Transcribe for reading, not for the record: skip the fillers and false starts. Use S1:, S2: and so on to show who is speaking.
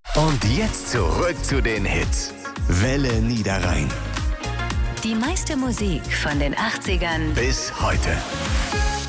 S1: Und jetzt zurück zu den Hits. Welle Niederrhein.
S2: Die meiste Musik von den 80ern
S1: Bis heute.